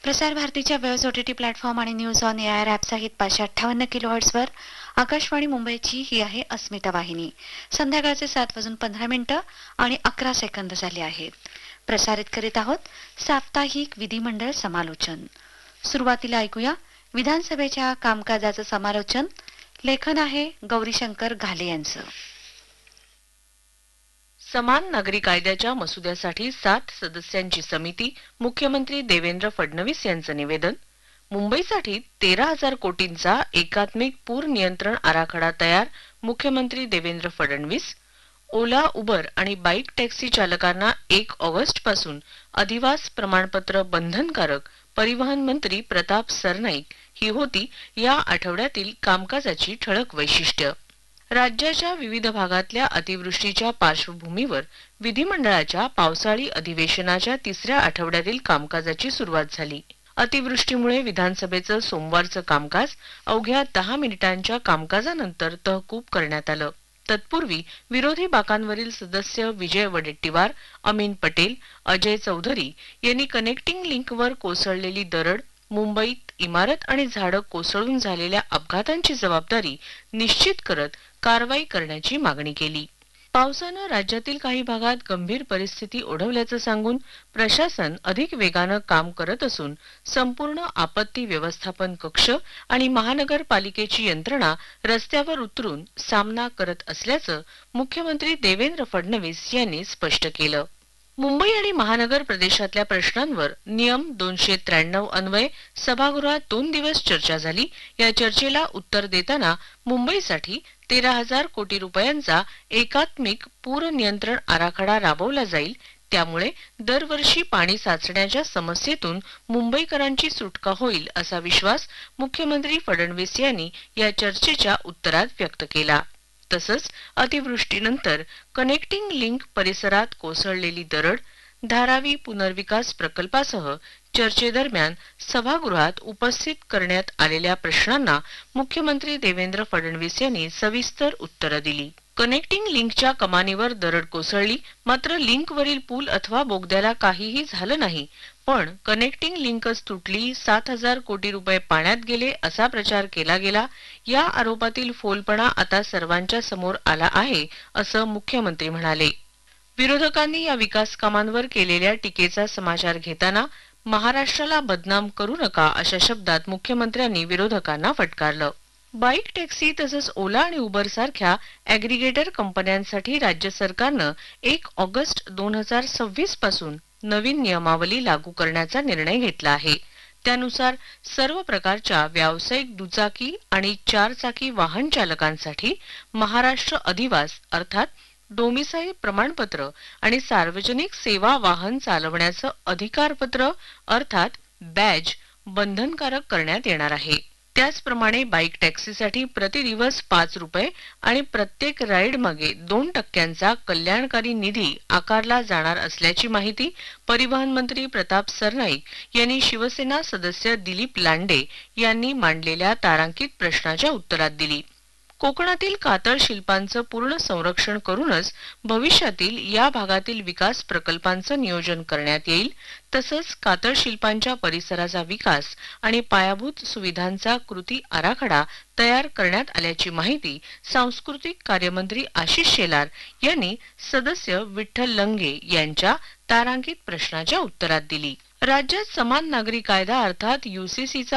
प्रसार भारतीच्या waves OTT platform आणि न्यूज ऑन एआयआर ॲप सहित 558 किलोहर्ट्झवर आकाशवाणी मुंबईची ही आहे अस्मिता वाहिनी. संध्याकाळचे 7:15 आणि 11 सेकंद झाले आहेत. प्रसारित करीत आहोत साप्ताहिक विधिमंडळ समालोचन. सुरुवातीला ऐकूया विधानसभेच्या कामकाजाचं समालोचन. लेखन आहे गौरीशंकर घाले यांचं. समान नागरी कायद्याच्या मसुद्यासाठी 7 सदस्यांची समिती. मुख्यमंत्री देवेंद्र फडणवीस यांचं निवेदन. मुंबईसाठी 13,000 कोटींचा एकात्मिक पूर नियंत्रण आराखडा तयार. मुख्यमंत्री देवेंद्र फडणवीस. ओला, उबर आणि बाईक टॅक्सी चालकांना 1 ऑगस्ट पासून अधिवास प्रमाणपत्र बंधनकारक. परिवहन मंत्री प्रताप सरनाईक. ही होती या आठवड्यातील कामकाजाची ठळक वैशिष्ट्य. राज्याच्या विविध भागातल्या अतिवृष्टीच्या पार्श्वभूमीवर विधिमंडळाच्या पावसाळी अधिवेशनाच्या 3ऱ्या आठवड्यातील कामकाजाची सुरुवात झाली. अतिवृष्टीमुळे विधानसभेचं सोमवारचं कामकाज अवघ्या 10 मिनिटांच्या कामकाजानंतर तहकूब करण्यात आलं. तत्पूर्वी विरोधी बाकांवरील सदस्य विजय वडेट्टीवार, अमीन पटेल, अजय चौधरी यांनी कनेक्टिंग लिंकवर कोसळलेली दरड, मुंबईत इमारत आणि झाडं कोसळून झालेल्या अपघातांची जबाबदारी निश्चित करत कारवाई करण्याची मागणी केली. पावसानं राज्यातील काही भागात गंभीर परिस्थिती ओढवल्याचं सांगून प्रशासन अधिक वेगानं काम करत असून संपूर्ण आपत्ती व्यवस्थापन कक्ष आणि महानगरपालिकेची यंत्रणा रस्त्यावर उतरून सामना करत असल्याचं मुख्यमंत्री देवेंद्र फडणवीस यांनी स्पष्ट केलं. मुंबई आणि महानगर प्रदेशातल्या प्रश्नांवर नियम 293 अन्वये सभागृहात 2 दिवस चर्चा झाली. या चर्चेला उत्तर देताना मुंबईसाठी 13,000 कोटी रुपयांचा एकात्मिक पूर नियंत्रण आराखडा राबवला जाईल. त्यामुळे दरवर्षी पाणी साचण्याच्या समस्येतून मुंबईकरांची सुटका होईल असा विश्वास मुख्यमंत्री फडणवीस यांनी या चर्चेच्या उत्तरात व्यक्त केला. तसंच अतिवृष्टीनंतर कनेक्टिंग लिंक परिसरात कोसळलेली दरड, धारावी पुनर्विकास प्रकल्पासह चर्चेदरम्यान सभागृहात उपस्थित करण्यात आलेल्या प्रश्नांना मुख्यमंत्री देवेंद्र फडणवीस यांनी सविस्तर उत्तरं दिली. कनेक्टिंग लिंकच्या कमानीवर दरड कोसळली, मात्र लिंकवरील पूल अथवा बोगद्याला काहीही झालं नाही. पण कनेक्टिंग लिंकच तुटली, 7,000 कोटी रुपये पाण्यात गेले असा प्रचार केला गेला. या आरोपातील फोलपणा आता सर्वांच्या समोर आला आहे असं मुख्यमंत्री म्हणाले. विरोधकांनी या विकास कामांवर केलेल्या टीकेचा समाचार घेताना महाराष्ट्राला बदनाम करू नका अशा शब्दात मुख्यमंत्र्यांनी विरोधकांना फटकारलं. बाईक टॅक्सी तसंच ओला आणि उबर सारख्या ॲग्रिगेटर कंपन्यांसाठी राज्य सरकारनं 1 ऑगस्ट 2026 पासून नवीन नियमावली लागू करण्याचा निर्णय घेतला आहे. त्यानुसार सर्व प्रकारच्या व्यावसायिक दुचाकी आणि 4 चाकी वाहन चालकांसाठी महाराष्ट्र अधिवास अर्थात डोमिसाईल प्रमाणपत्र आणि सार्वजनिक सेवा वाहन चालवण्याचं अधिकारपत्र अर्थात बॅज बंधनकारक करण्यात येणार आहे. त्याचप्रमाणे बाईक टॅक्सीसाठी प्रति दिवस 5 रुपये आणि प्रत्येक राईड मागे 2% कल्याणकारी निधी आकारला जाणार असल्याची माहिती परिवहन मंत्री प्रताप सरनाईक यांनी शिवसेना सदस्य दिलीप लांडे यांनी मांडलेल्या तारांकित प्रश्नाच्या उत्तरात दिली. कोकणातील कातळ शिल्पांचं पूर्ण संरक्षण करूनच भविष्यातील या भागातील विकास प्रकल्पांचं नियोजन करण्यात येईल. तसंच कातळ शिल्पांच्या परिसराचा विकास आणि पायाभूत सुविधांचा कृती आराखडा तयार करण्यात आल्याची माहिती सांस्कृतिक कार्यमंत्री आशिष शेलार यांनी सदस्य विठ्ठल लंगे यांच्या तारांकित प्रश्नाच्या उत्तरात दिली. राज्यात समान नागरी कायदा अर्थात UCCचा